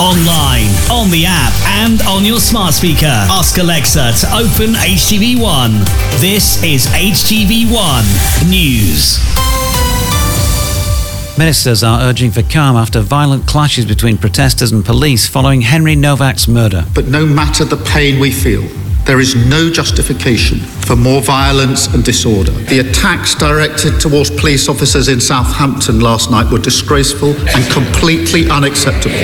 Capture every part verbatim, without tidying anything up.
Online, on the app, and on your smart speaker. Ask Alexa to open H T V one. This is H T V one News. Ministers are urging for calm after violent clashes between protesters and police following Henry Novak's murder. But no matter the pain we feel, there is no justification for more violence and disorder. The attacks directed towards police officers in Southampton last night were disgraceful and completely unacceptable.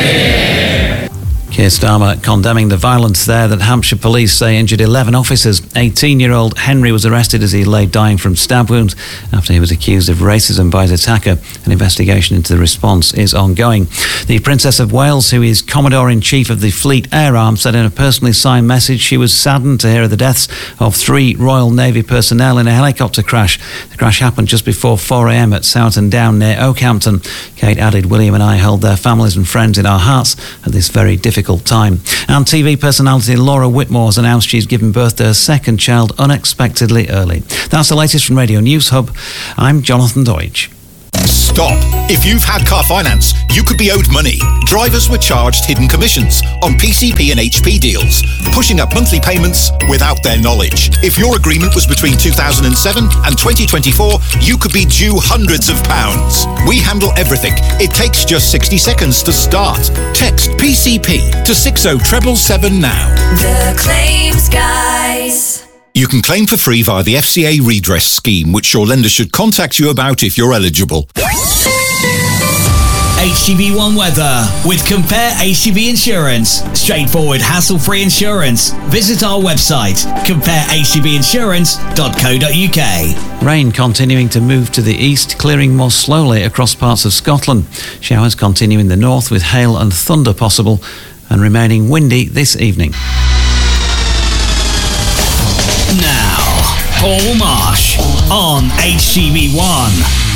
Keir Starmer condemning the violence there that Hampshire police say injured eleven officers. eighteen-year-old Henry was arrested as he lay dying from stab wounds after he was accused of racism by his attacker. An investigation into the response is ongoing. The Princess of Wales, who is Commodore-in-Chief of the Fleet Air Arm, said in a personally signed message she was saddened to hear of the deaths of three Royal Navy personnel in a helicopter crash. The crash happened just before four a.m. at Sowerton Down near Oakhampton. Kate added, "William and I hold their families and friends in our hearts at this very difficult time." And T V personality Laura Whitmore has announced she's given birth to her second child unexpectedly early. That's the latest from Radio News Hub. I'm Jonathan Deutsch. Stop. If you've had car finance, you could be owed money. Drivers were charged hidden commissions on P C P and H P deals, pushing up monthly payments without their knowledge. If your agreement was between two thousand seven and twenty twenty-four, you could be due hundreds of pounds. We handle everything. It takes just sixty seconds to start. Text P C P to six oh seven seven now. The Claims Guys. You can claim for free via the F C A redress scheme, which your lender should contact you about if you're eligible. H T V one weather with Compare H T V Insurance. Straightforward, hassle-free insurance. Visit our website, compare h t v insurance dot co dot u k. Rain continuing to move to the east, clearing more slowly across parts of Scotland. Showers continue in the north with hail and thunder possible and remaining windy this evening. Now, Paul Marsh on H T V one.